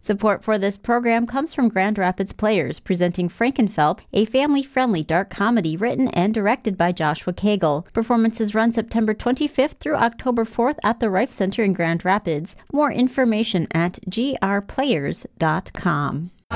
Support for this program comes from Grand Rapids Players, presenting Frankenfeld, a family-friendly dark comedy written and directed by Joshua Cagle. Performances run September 25th through October 4th at the Rife Center in Grand Rapids. More information at grplayers.com.